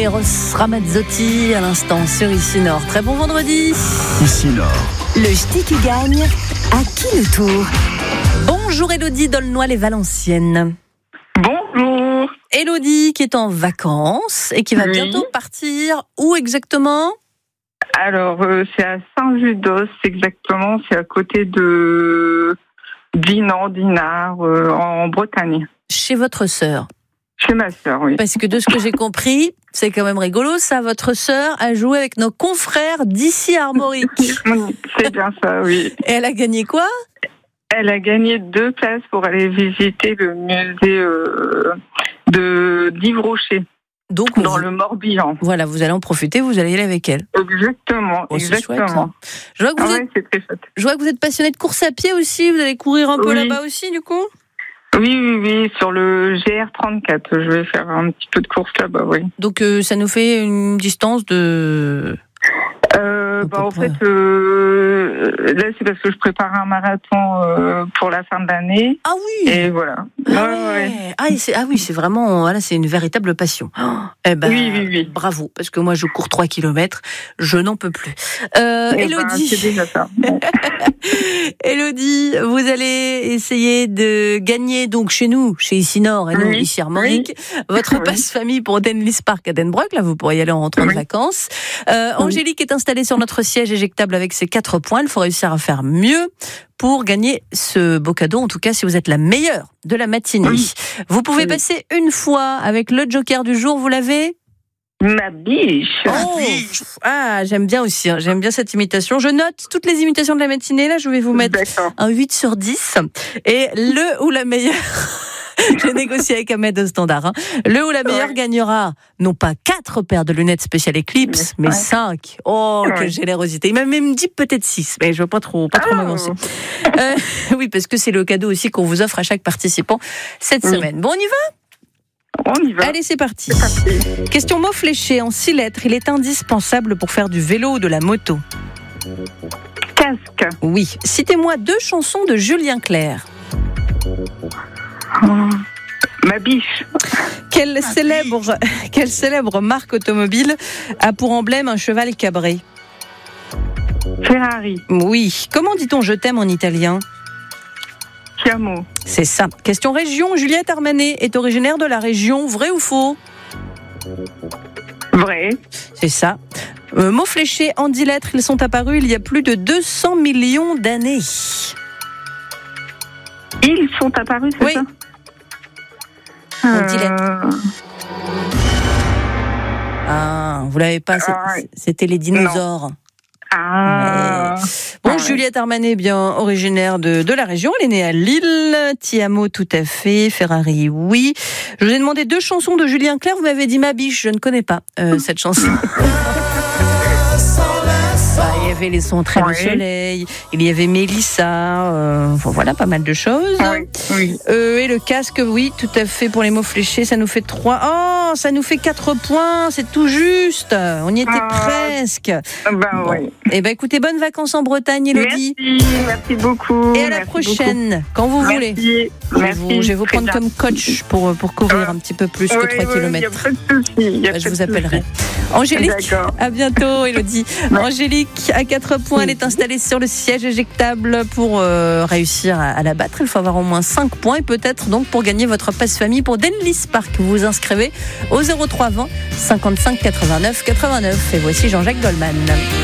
Eros Ramazzotti à l'instant sur Ici Nord. Très bon vendredi. Ici Nord. Le ch'ti qui gagne, à qui le tour? Bonjour Élodie d'Aulnoy-les-Valenciennes. Bonjour. Élodie qui est en vacances et qui va bientôt partir. Où exactement? Alors, c'est à Saint-Judos, exactement. C'est à côté de Dinard, en Bretagne. Chez votre sœur? Chez ma sœur, oui. Parce que de ce que j'ai compris, c'est quand même rigolo, ça. Votre sœur a joué avec nos confrères d'ici Armorique. C'est bien ça, oui. Et elle a gagné quoi? Elle a gagné 2 places pour aller visiter le musée d'Yves Rocher. Donc, dans le Morbihan. Voilà, vous allez en profiter, vous allez y aller avec elle. Exactement, exactement. Chouette, je vois que vous êtes, c'est très chouette. Je vois que vous êtes passionné de course à pied aussi, vous allez courir un peu là-bas aussi, du coup? Oui, sur le GR34, je vais faire un petit peu de course là-bas, oui. Donc ça nous fait une distance de... En fait, là, c'est parce que je prépare un marathon pour la fin de l'année. Ah oui. Et voilà. Ah oui, c'est vraiment... Voilà, c'est une véritable passion. Oui. Bravo, parce que moi, je cours 3 km, je n'en peux plus. Élodie... c'est déjà ça. Élodie, vous allez essayer de gagner, donc chez nous, chez Ici Nord, et nous, ici Armorique, votre passe-famille pour Denlis Park à Denbroek. Là, vous pourrez y aller en rentrant de vacances. Angélique est installée sur notre siège éjectable avec ses 4 points. Il faut réussir à faire mieux pour gagner ce beau cadeau. En tout cas, si vous êtes la meilleure de la matinée. Vous pouvez passer une fois avec le joker du jour. Vous l'avez? Ma biche. J'aime bien aussi. J'aime bien cette imitation. Je note toutes les imitations de la matinée. Là, je vais vous mettre un 8 sur 10. Et le ou la meilleure... J'ai négocié avec Ahmed au standard. Le ou la meilleure gagnera, non pas 4 paires de lunettes spéciales Eclipse, mais 5. Oh, quelle générosité. Il m'a même dit peut-être 6, mais je ne veux pas trop m'avancer. Oui, parce que c'est le cadeau aussi qu'on vous offre à chaque participant cette semaine. Bon, on y va ? On y va. Allez, c'est parti. Question mot fléché en 6 lettres. Il est indispensable pour faire du vélo ou de la moto. Casque. Oui. Citez-moi 2 chansons de Julien Clerc. Ma biche. Quelle célèbre marque automobile a pour emblème un cheval cabré? Ferrari. Oui. Comment dit-on je t'aime en italien? Chiamo. C'est ça. Question région. Juliette Armanet est originaire de la région. Vrai ou faux? Vrai. C'est ça. Mots fléchés en 10 lettres. Ils sont apparus il y a plus de 200 millions d'années. Ils sont apparus, c'est ça? En 10 lettres. Vous l'avez pas, c'était les dinosaures. Juliette Armanet, bien originaire de la région. Elle est née à Lille. Tiamo, tout à fait. Ferrari, oui. Je vous ai demandé 2 chansons de Julien Clerc. Vous m'avez dit Ma biche. Je ne connais pas cette chanson. Il y avait Les Sons très du soleil, il y avait Mélissa, voilà, pas mal de choses. Et le casque, oui, tout à fait, pour les mots fléchés, ça nous fait 3. Oh, ça nous fait 4 points, c'est tout juste. On y était presque. Et écoutez, bonnes vacances en Bretagne, Élodie. Merci beaucoup. Et à la prochaine, quand vous voulez. Je vais vous prendre comme coach pour courir un petit peu plus que 3 km. Je vous appellerai. Angélique, à bientôt, Élodie. Angélique, à 4 points, elle est installée sur le siège éjectable pour réussir à la battre. Il faut avoir au moins 5 points et peut-être donc pour gagner votre passe-famille pour Denlis Park. Vous vous inscrivez au 03 20 55 89 89. Et voici Jean-Jacques Goldman.